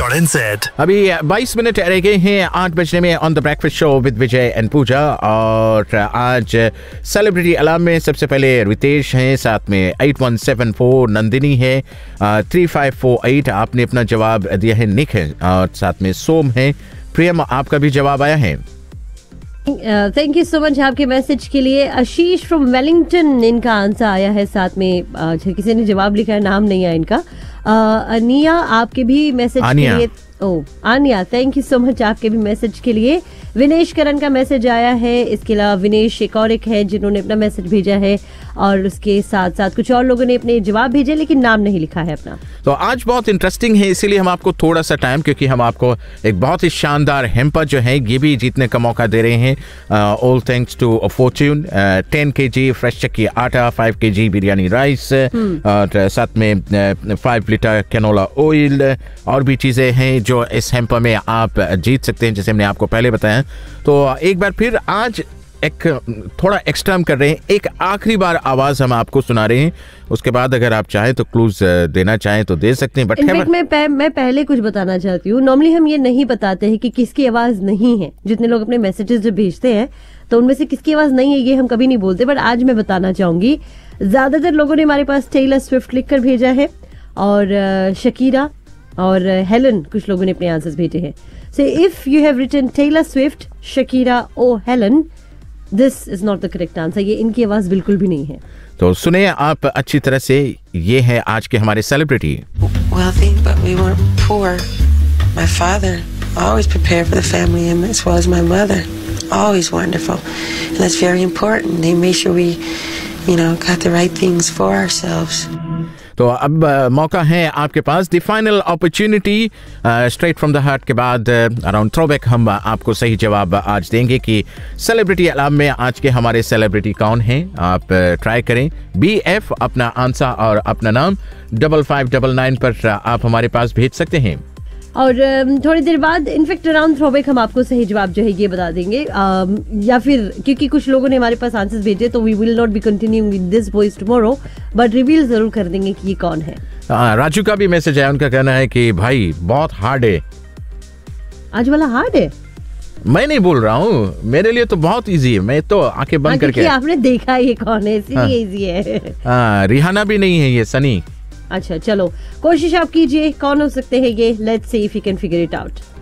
radio.nz। अभी 22 मिनट रह गए हैं 8 बजने में on the breakfast show with Vijay and पूजा। और आज सेलिब्रिटी अलार्म में सबसे पहले रितेश हैं, साथ में 8174 नंदिनी है, 3548 आपने अपना जवाब दिया है, निक है, और साथ में सोम है। प्रियम आपका भी जवाब आया है। थैंक यू सो मच आपके मैसेज के लिए। आशीष फ्रॉम वेलिंगटन इनका आंसर आया है, साथ में किसी ने जवाब लिखा है, नाम नहीं आया इनका। अनिया आपके भी मैसेज के लिए, आनिया थैंक यू सो मच आपके भी मैसेज के लिए। विनेश करण का मैसेज आया है। इसके अलावा विनेश एक और एक है जिन्होंने अपना मैसेज भेजा है, और उसके साथ साथ कुछ और लोगों ने अपने जवाब भेजे लेकिन नाम नहीं लिखा है अपना। तो आज बहुत इंटरेस्टिंग है, इसीलिए हम आपको थोड़ा सा टाइम, क्योंकि हम आपको एक बहुत ही शानदार हैम्पर जो है ये भी जीतने का मौका दे रहे हैं। All thanks to Fortune. 10 kg fresh चक्की आटा, 5 kg बिरयानी राइस, और साथ में 5 लीटर कैनोला ऑयल, और भी चीज़ें हैं जो इस हैम्पर में आप जीत सकते हैं, जैसे हमने आपको पहले बताया। तो एक बार फिर आज एक थोड़ा एक्स्ट्रा हम कर रहे हैं, एक आखिरी बार आवाज हम आपको सुना रहे हैं, उसके बाद अगर आप चाहें तो क्लूज देना चाहें तो दे सकते हैं। बट मैं पहले कुछ बताना चाहती हूँ। नॉर्मली हम ये नहीं बताते हैं कि किसकी आवाज नहीं है। जितने लोग अपने मैसेजेस जो भेजते हैं तो उनमें से किसकी आवाज नहीं है ये हम कभी नहीं बोलते, बट आज मैं बताना चाहूंगी। ज्यादातर लोगों ने हमारे पास टेलर स्विफ्ट लिख कर भेजा है, और शकीरा और हेलन कुछ लोगों ने अपने आंसर्स भेजे हैं। So if you have written Taylor Swift, Shakira और Helen, this is not the correct answer. ये इनकी आवाज बिल्कुल भी नहीं है। तो सुने आप अच्छी तरह से, ये है आज के हमारे celebrity. Wealthy, but we weren't poor. My father always prepared for the family, and as well as my mother, always wonderful, and that's very important. They made sure we, got the right things for ourselves. तो अब मौका है आपके पास, the final opportunity straight from the heart के बाद around throwback हम आपको सही जवाब आज देंगे कि सेलिब्रिटी अलार्म में आज के हमारे सेलिब्रिटी कौन हैं। आप ट्राई करें BF अपना आंसर और अपना नाम 5599 पर आप हमारे पास भेज सकते हैं, और थोड़ी देर बाद इनफेक्ट अराउंड थ्रोबैक हम आपको सही जवाब जो है ये बता देंगे। या फिर क्योंकि कुछ लोगों ने हमारे पास आंसर्स भेजे तो we will not be continuing with this voice tomorrow, but reveal जरूर कर देंगे कि ये कौन है। राजू का भी मैसेज है, उनका कहना है कि भाई बहुत हार्ड है। आज वाला हार्ड है? मैं नहीं बोल रहा हूँ, मेरे लिए तो बहुत इजी है, मैं तो आंखें बंद करके। आपने देखा ये कौन है इसलिए इजी है। रिहाना भी नहीं है, ये सनी। अच्छा चलो कोशिश आप कीजिए, कौन हो सकते हैं ये। Let's see if you can figure it out.